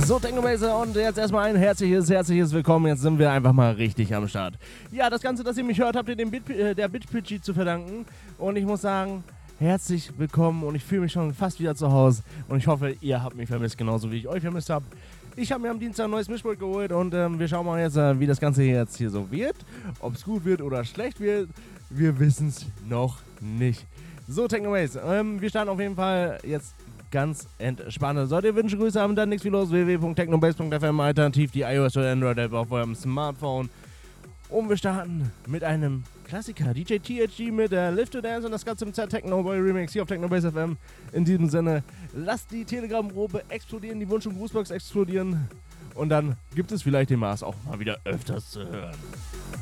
So, Technobaser, und jetzt erstmal ein herzliches Willkommen. Jetzt sind wir einfach mal richtig am Start. Ja, das Ganze, das ihr mich hört, habt ihr dem der BitPidgey zu verdanken. Und ich muss sagen, herzlich willkommen, und ich fühle mich schon fast wieder zu Hause. Und ich hoffe, ihr habt mich vermisst, genauso wie ich euch vermisst habe. Ich habe mir am Dienstag ein neues Mischpult geholt, und wir schauen mal jetzt, wie das Ganze jetzt hier so wird. Ob es gut wird oder schlecht wird, wir wissen es noch nicht. So, Technobaser, wir starten auf jeden Fall jetzt ganz entspannt. Sollt ihr Wünsche, Grüße haben, dann nichts wie los. www.technobase.fm, alternativ die iOS oder Android-App auf eurem Smartphone. Und wir starten mit einem Klassiker, DJ THG mit Live to Dance, und das Ganze mit Technoboy Remix hier auf Technobase FM. In diesem Sinne, lasst die Telegram-Probe explodieren, die Wunsch- und Grußbox explodieren, und dann gibt es vielleicht den Mars auch mal wieder öfters zu hören.